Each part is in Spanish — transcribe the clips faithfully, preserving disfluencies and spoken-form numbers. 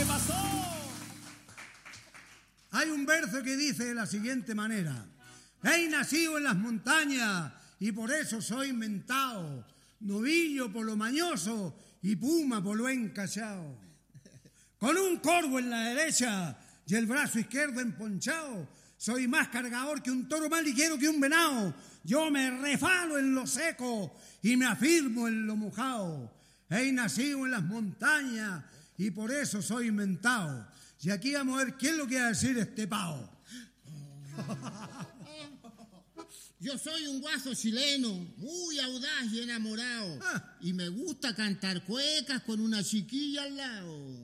pasó? Hay un verso que dice de la siguiente manera: he nacido en las montañas y por eso soy mentao, novillo por lo mañoso y puma por lo encachao. Con un corvo en la derecha y el brazo izquierdo emponchado, soy más cargador que un toro, más ligero que un venado. Yo me refalo en lo seco y me afirmo en lo mojado. He nacido en las montañas y por eso soy mentao. Y aquí vamos a ver qué es lo que va a decir este pavo. Yo soy un guaso chileno, muy audaz y enamorado. Ah. Y me gusta cantar cuecas con una chiquilla al lado.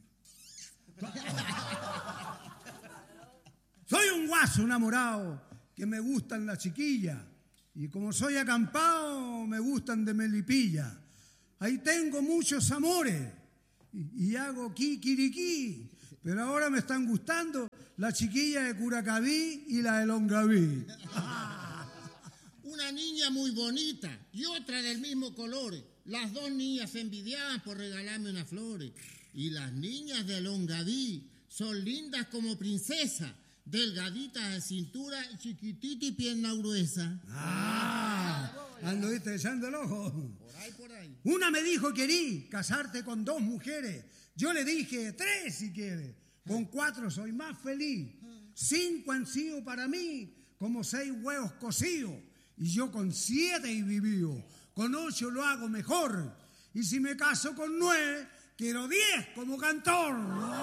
Soy un guaso enamorado que me gustan las chiquillas. Y como soy acampado, me gustan de Melipilla. Ahí tengo muchos amores y, y hago kikiriki. Pero ahora me están gustando la chiquilla de Curacaví y la de Longaví. Una niña muy bonita y otra del mismo color. Las dos niñas se envidiaban por regalarme unas flores. Y las niñas de Longaví son lindas como princesa, delgaditas de cintura, chiquitita y pierna gruesa. Ah, anduviste echando el ojo. Por ahí, por ahí. Una me dijo querí casarte con dos mujeres. Yo le dije tres si quieres. Con cuatro soy más feliz. Cinco han sido para mí como seis huevos cocidos. Y yo con siete he vivido. Con ocho lo hago mejor. Y si me caso con nueve, quiero diez como cantor.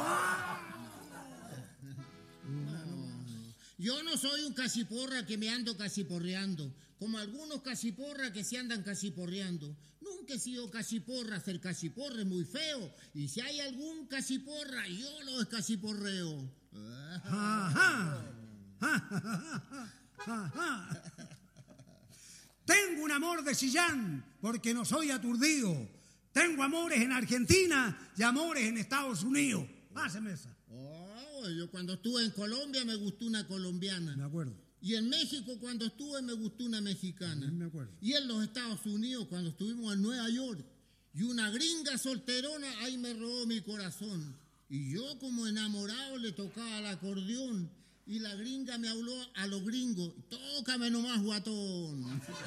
Yo no soy un casiporra que me ando casiporreando, como algunos casiporras que se andan casiporreando. Nunca he sido casiporra, hacer casiporre es muy feo. Y si hay algún casiporra, yo lo casiporreo. Ajá. Ajá. Ajá. Tengo un amor de Chillán porque no soy aturdido. Tengo amores en Argentina y amores en Estados Unidos. Páseme esa. Oh, yo cuando estuve en Colombia me gustó una colombiana. Me acuerdo. Y en México cuando estuve me gustó una mexicana. Sí, me acuerdo. Y en los Estados Unidos cuando estuvimos en Nueva York. Y una gringa solterona ahí me robó mi corazón. Y yo como enamorado le tocaba el acordeón. Y la gringa me habló a los gringos: tócame nomás, guatón.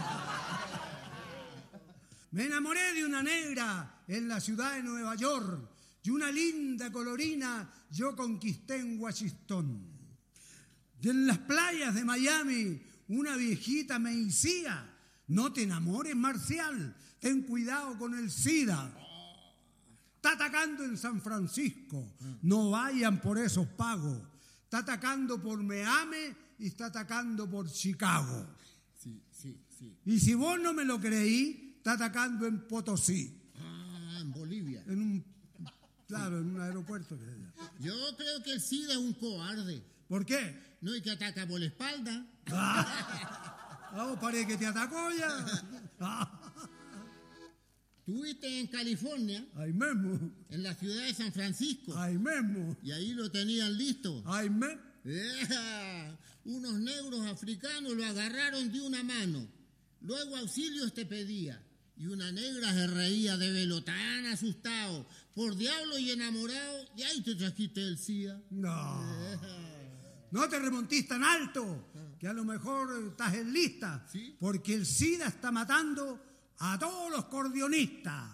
Me enamoré de una negra en la ciudad de Nueva York. Y una linda colorina yo conquisté en Washington. Y en las playas de Miami una viejita me decía: no te enamores, Marcial, ten cuidado con el SIDA. Está atacando en San Francisco, no vayan por esos pagos. Está atacando por Miami y está atacando por Chicago. Sí, sí, sí. Y si vos no me lo creí, está atacando en Potosí. Ah, en Bolivia. En un, claro, en un aeropuerto. Yo creo que el SIDA es un cobarde. ¿Por qué? No, y que ataca por la espalda. Ah, oh, parece que te atacó ya. Ah, Estuviste en California, ahí mismo, en la ciudad de San Francisco. ahí mismo, Y ahí lo tenían listo. ahí mismo. ¡Ea! Unos negros africanos lo agarraron de una mano. Luego auxilios te pedía. Y una negra se reía de velo tan asustado. Por diablo y enamorado, y ahí te trajiste el SIDA. No, no te remontís tan alto, que a lo mejor estás en lista, ¿Sí? porque el SIDA está matando a todos los cordionistas,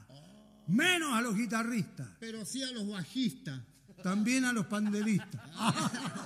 menos a los guitarristas, Pero sí a los bajistas. también a los panderistas.